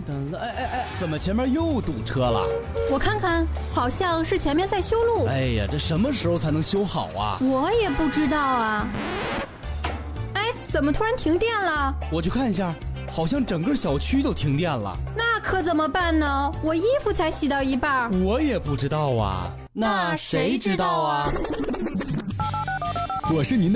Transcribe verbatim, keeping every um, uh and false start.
噔了，哎哎哎，怎么前面又堵车了？ 我看看，好像是前面在修路。 哎呀，这什么时候才能修好啊？ 我也不知道啊。哎，怎么突然停电了？ 我去看一下，好像整个小区都停电了。 那可怎么办呢？我衣服才洗到一半。 我也不知道啊。那谁知道啊？ 我是您的